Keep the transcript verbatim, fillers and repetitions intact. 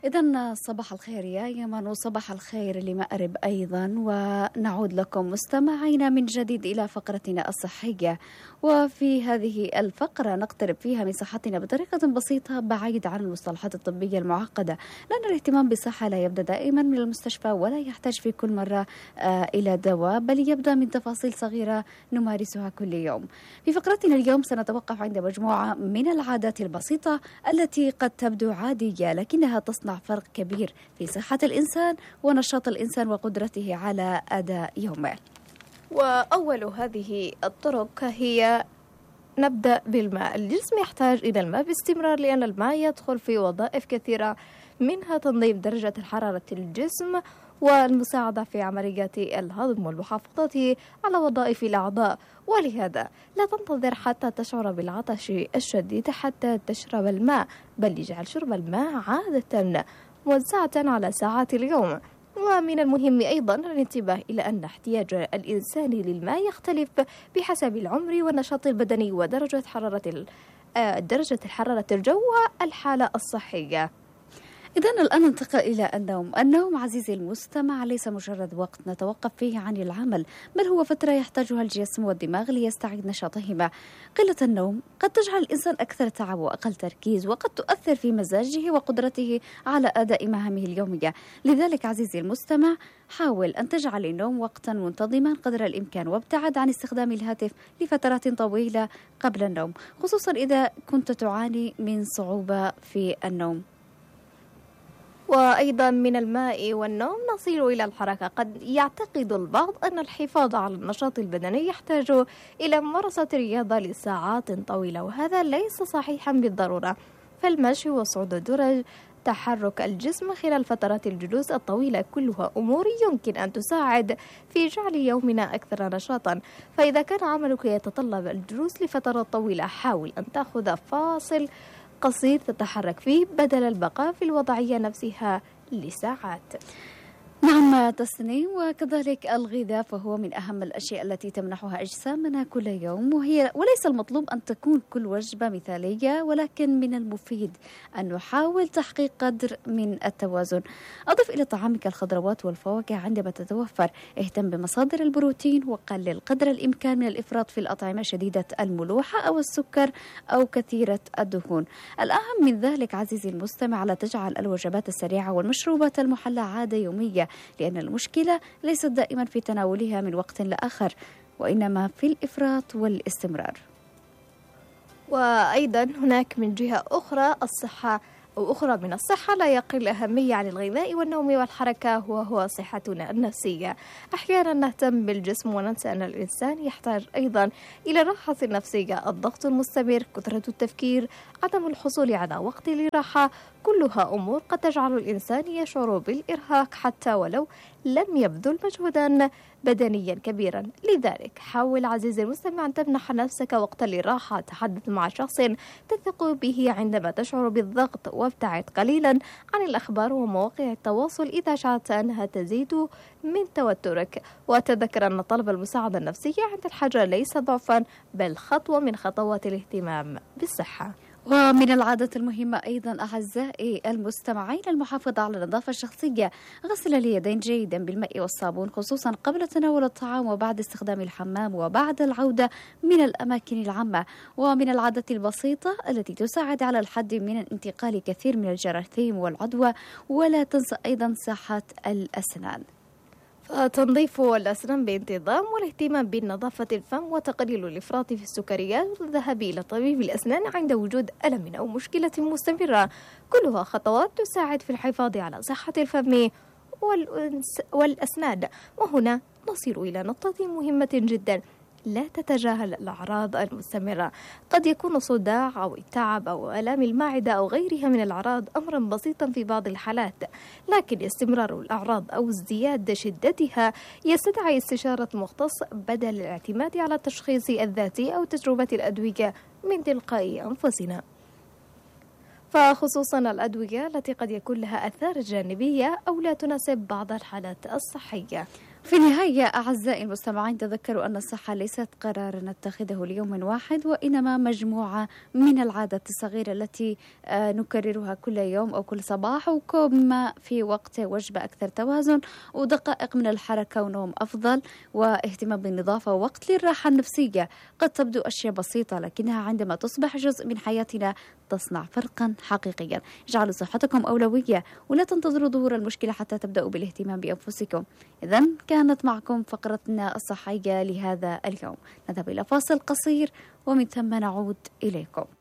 إذن صباح الخير يا يمن وصباح الخير لمأرب أيضا، ونعود لكم مستمعين من جديد إلى فقرتنا الصحية. وفي هذه الفقرة نقترب فيها من صحتنا بطريقة بسيطة بعيد عن المصطلحات الطبية المعقدة، لأن الاهتمام بالصحة لا يبدأ دائما من المستشفى ولا يحتاج في كل مرة آه إلى دواء، بل يبدأ من تفاصيل صغيرة نمارسها كل يوم. في فقرتنا اليوم سنتوقف عند مجموعة من العادات البسيطة التي قد تبدو عادية لكنها تصنع فرق كبير في صحة الإنسان ونشاط الإنسان وقدرته على أداء يومه. وأول هذه الطرق هي نبدأ بالماء. الجسم يحتاج إلى الماء باستمرار لأن الماء يدخل في وظائف كثيرة، منها تنظيم درجة حرارة الجسم والمساعدة في عمليات الهضم والمحافظة على وظائف الأعضاء. ولهذا لا تنتظر حتى تشعر بالعطش الشديد حتى تشرب الماء، بل اجعل شرب الماء عادة موزعة على ساعات اليوم. ومن المهم أيضا الانتباه إلى أن احتياج الإنسان للماء يختلف بحسب العمر والنشاط البدني ودرجة حرارة درجة حرارة الجو والحالة الصحية. إذن الآن ننتقل إلى النوم. النوم عزيزي المستمع ليس مجرد وقت نتوقف فيه عن العمل، بل هو فترة يحتاجها الجسم والدماغ ليستعيد نشاطهما. قلة النوم قد تجعل الإنسان أكثر تعب وأقل تركيز، وقد تؤثر في مزاجه وقدرته على أداء مهامه اليومية. لذلك عزيزي المستمع حاول أن تجعل النوم وقتا منتظما قدر الإمكان، وابتعد عن استخدام الهاتف لفترات طويلة قبل النوم، خصوصا إذا كنت تعاني من صعوبة في النوم. وأيضا من الماء والنوم نصل إلى الحركة. قد يعتقد البعض أن الحفاظ على النشاط البدني يحتاج إلى ممارسة رياضة لساعات طويلة، وهذا ليس صحيحا بالضرورة. فالمشي وصعود الدرج، تحرك الجسم خلال فترات الجلوس الطويلة، كلها أمور يمكن أن تساعد في جعل يومنا أكثر نشاطا. فإذا كان عملك يتطلب الجلوس لفترات طويلة، حاول أن تأخذ فاصل قصير تتحرك فيه بدل البقاء في الوضعية نفسها لساعات. نعم تسنيم. وكذلك الغذاء فهو من أهم الأشياء التي تمنحها أجسامنا كل يوم، وهي وليس المطلوب أن تكون كل وجبة مثالية، ولكن من المفيد أن نحاول تحقيق قدر من التوازن. أضف إلى طعامك الخضروات والفواكه عندما تتوفر. اهتم بمصادر البروتين، وقلل قدر الإمكان من الإفراط في الأطعمة شديدة الملوحة أو السكر أو كثيرة الدهون. الأهم من ذلك عزيزي المستمع لا تجعل الوجبات السريعة والمشروبات المحلى عادة يومية، لأن المشكلة ليست دائما في تناولها من وقت لآخر، وإنما في الإفراط والاستمرار. وأيضا هناك من جهة أخرى الصحة أو أخرى من الصحة لا يقل أهمية عن الغذاء والنوم والحركة، وهو صحتنا النفسية. أحيانا نهتم بالجسم وننسى أن الإنسان يحتاج أيضا إلى راحة نفسية. الضغط المستمر، كثرة التفكير، عدم الحصول على وقت للراحة، كلها أمور قد تجعل الإنسان يشعر بالإرهاق حتى ولو لم يبذل مجهودا بدنيا كبيرا. لذلك حاول عزيزي المستمع أن تمنح نفسك وقتا للراحة. تحدث مع شخص تثق به عندما تشعر بالضغط، وابتعد قليلا عن الأخبار ومواقع التواصل إذا شعرت أنها تزيد من توترك. وتذكر أن طلب المساعدة النفسية عند الحاجة ليس ضعفا، بل خطوة من خطوات الاهتمام بالصحة. ومن العادات المهمة أيضا أعزائي المستمعين المحافظة على النظافة الشخصية. غسل اليدين جيدا بالماء والصابون، خصوصا قبل تناول الطعام وبعد استخدام الحمام وبعد العودة من الأماكن العامة. ومن العادات البسيطة التي تساعد على الحد من انتقال كثير من الجراثيم والعدوى. ولا تنسى أيضا صحة الأسنان، فتنظيف الأسنان بانتظام، والاهتمام بنظافة الفم، وتقليل الإفراط في السكريات، والذهاب إلى طبيب الأسنان عند وجود ألم أو مشكلة مستمرة، كلها خطوات تساعد في الحفاظ على صحة الفم والأسنان. وهنا نصل إلى نقطة مهمة جدا، لا تتجاهل الأعراض المستمرة. قد يكون صداع أو التعب أو آلام المعدة أو غيرها من الأعراض أمرا بسيطا في بعض الحالات، لكن استمرار الأعراض أو ازدياد شدتها يستدعي استشارة مختص بدل الاعتماد على التشخيص الذاتي أو تجربة الأدوية من تلقاء أنفسنا. فخصوصا الأدوية التي قد يكون لها آثار جانبية أو لا تناسب بعض الحالات الصحية. في النهاية أعزائي المستمعين، تذكروا أن الصحة ليست قرار نتخذه ليوم واحد، وإنما مجموعة من العادات الصغيرة التي نكررها كل يوم أو كل صباح، وكوب ماء في وقت وجبة أكثر توازن، ودقائق من الحركة ونوم أفضل، واهتمام بالنظافة ووقت للراحة النفسية. قد تبدو أشياء بسيطة، لكنها عندما تصبح جزء من حياتنا تصنع فرقا حقيقيا. اجعلوا صحتكم أولوية، ولا تنتظروا ظهور المشكلة حتى تبدأوا بالاهتمام بأنفسكم. إذن كانت معكم فقرتنا الصحية لهذا اليوم. نذهب إلى فاصل قصير ومن ثم نعود إليكم.